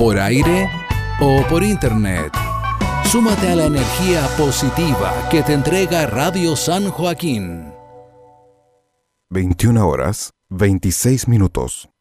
por aire o por internet. Súmate a la energía positiva que te entrega Radio San Joaquín. 21 horas, 26 minutos.